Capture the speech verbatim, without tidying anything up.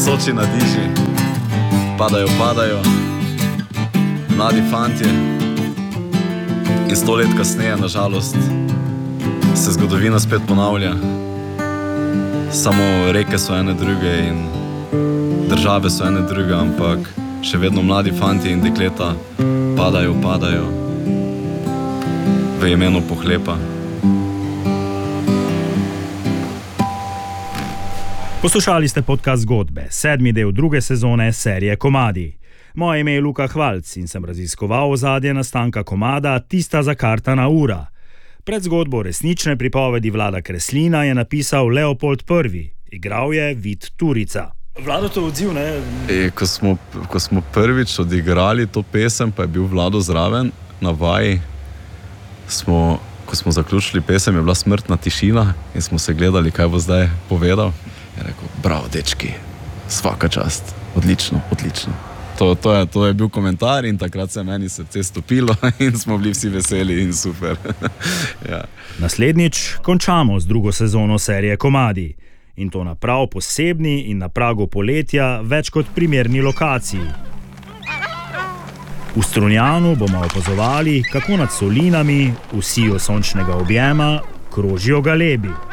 Soči na diži, padajo, padajo, mladi fantje. In sto let kasneje, nažalost, se zgodovina spet ponavlja. Samo reke so ene druge in države so ene druge, ampak še vedno mladi fantje in dekleta padajo, padajo v imenu pohlepa. Poslušali ste podcast Zgodbe, sedmi del druge sezone serije Komadi. Moje ime je Luka Hvalc in sem raziskoval ozadje nastanka komada Tista zakartana ura. Pred zgodbo resnične pripovedi Vlada Kreslina je napisal Leopold Prvi, igral je Vid Turica. Vlado, to odziv, ne? E, ko, smo, ko smo prvič odigrali to pesem, pa je bil Vlado zraven na vaji, smo, ko smo zaključili pesem, je bila smrtna tišina in smo se gledali, kaj bo zdaj povedal. Je rekel, bravo, dečki, svaka čast, odlično, odlično. To, to, je, to je bil komentar in takrat se meni srce stopilo in smo bili vsi veseli in super. Ja. Naslednjič končamo z drugo sezono serije Komadi. In to na prav posebni in na pragu poletja več kot primerni lokaciji. V Strunjanu bomo opazovali, kako nad solinami, v siju sončnega objema, krožijo galebi.